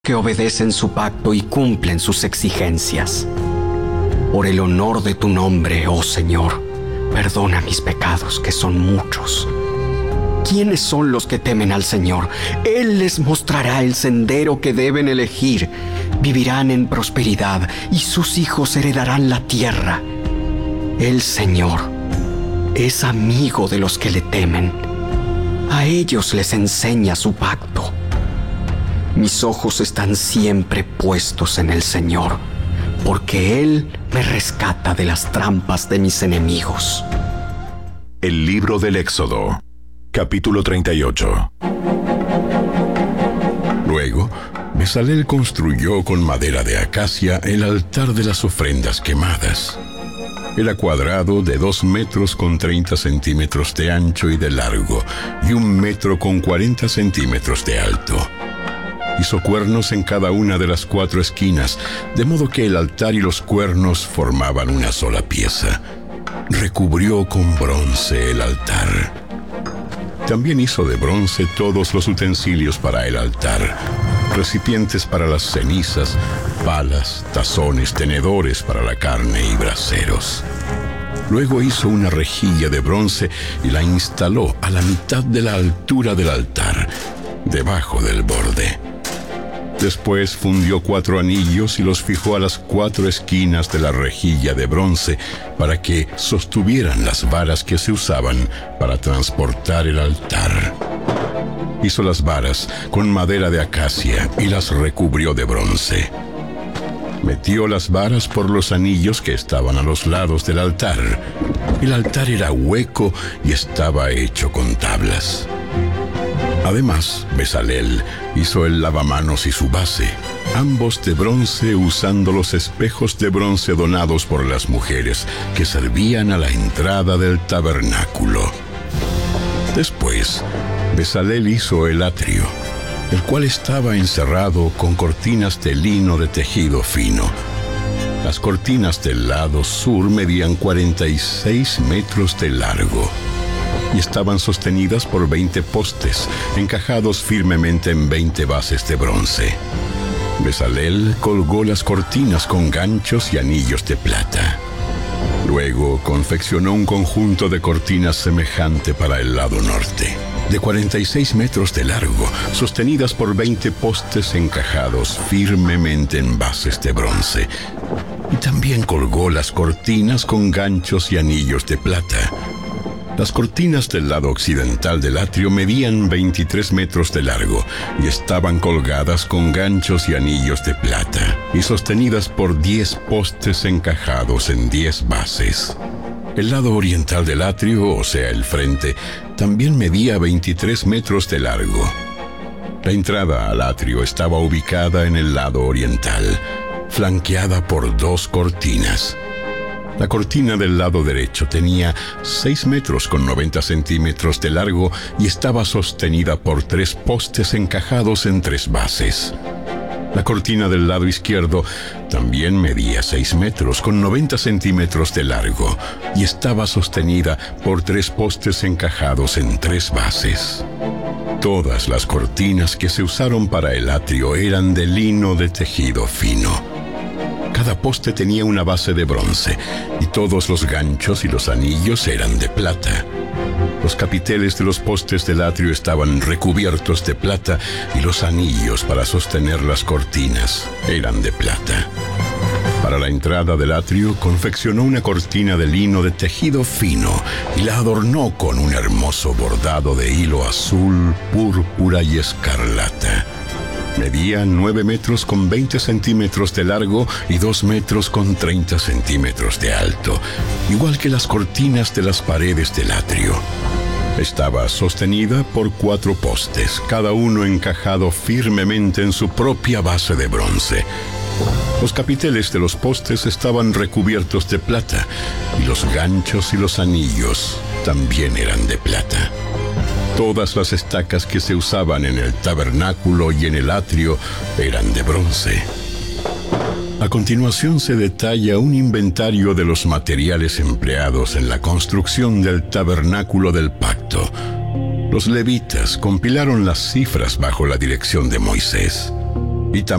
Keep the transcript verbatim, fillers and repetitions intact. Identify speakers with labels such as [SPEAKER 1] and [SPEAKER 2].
[SPEAKER 1] que obedecen su pacto y cumplen sus exigencias. Por el honor de tu nombre, oh Señor, perdona mis pecados, que son muchos. ¿Quiénes son los que temen al Señor? Él les mostrará el sendero que deben elegir. Vivirán en prosperidad y sus hijos heredarán la tierra. El Señor es amigo de los que le temen. A ellos les enseña su pacto. Mis ojos están siempre puestos en el Señor, porque Él me rescata de las trampas de mis enemigos.
[SPEAKER 2] El libro del Éxodo, capítulo treinta y ocho. Luego, Bezalel construyó con madera de acacia el altar de las ofrendas quemadas. Era cuadrado de dos metros con treinta centímetros de ancho y de largo, y un metro con cuarenta centímetros de alto. Hizo cuernos en cada una de las cuatro esquinas, de modo que el altar y los cuernos formaban una sola pieza. Recubrió con bronce el altar. También hizo de bronce todos los utensilios para el altar: recipientes para las cenizas, palas, tazones, tenedores para la carne y braseros. Luego hizo una rejilla de bronce y la instaló a la mitad de la altura del altar, debajo del borde. Después fundió cuatro anillos y los fijó a las cuatro esquinas de la rejilla de bronce para que sostuvieran las varas que se usaban para transportar el altar. Hizo las varas con madera de acacia y las recubrió de bronce. Metió las varas por los anillos que estaban a los lados del altar. El altar era hueco y estaba hecho con tablas. Además, Bezalel hizo el lavamanos y su base, ambos de bronce, usando los espejos de bronce donados por las mujeres que servían a la entrada del tabernáculo. Después, Bezalel hizo el atrio, el cual estaba encerrado con cortinas de lino de tejido fino. Las cortinas del lado sur medían cuarenta y seis metros de largo y estaban sostenidas por veinte postes, encajados firmemente en veinte bases de bronce. Bezalel colgó las cortinas con ganchos y anillos de plata. Luego confeccionó un conjunto de cortinas semejante para el lado norte, de cuarenta y seis metros de largo, sostenidas por veinte postes encajados firmemente en bases de bronce. Y también colgó las cortinas con ganchos y anillos de plata. Las cortinas del lado occidental del atrio medían veintitrés metros de largo y estaban colgadas con ganchos y anillos de plata y sostenidas por diez postes encajados en diez bases. El lado oriental del atrio, o sea, el frente, también medía veintitrés metros de largo. La entrada al atrio estaba ubicada en el lado oriental, flanqueada por dos cortinas. La cortina del lado derecho tenía seis metros con noventa centímetros de largo y estaba sostenida por tres postes encajados en tres bases. La cortina del lado izquierdo también medía seis metros con noventa centímetros de largo y estaba sostenida por tres postes encajados en tres bases. Todas las cortinas que se usaron para el atrio eran de lino de tejido fino. Cada poste tenía una base de bronce y todos los ganchos y los anillos eran de plata. Los capiteles de los postes del atrio estaban recubiertos de plata y los anillos para sostener las cortinas eran de plata. Para la entrada del atrio confeccionó una cortina de lino de tejido fino y la adornó con un hermoso bordado de hilo azul, púrpura y escarlata. Medía nueve metros con veinte centímetros de largo y dos metros con treinta centímetros de alto, igual que las cortinas de las paredes del atrio. Estaba sostenida por cuatro postes, cada uno encajado firmemente en su propia base de bronce. Los capiteles de los postes estaban recubiertos de plata y los ganchos y los anillos también eran de plata. Todas las estacas que se usaban en el tabernáculo y en el atrio eran de bronce. A continuación se detalla un inventario de los materiales empleados en la construcción del tabernáculo del pacto. Los levitas compilaron las cifras bajo la dirección de Moisés. y también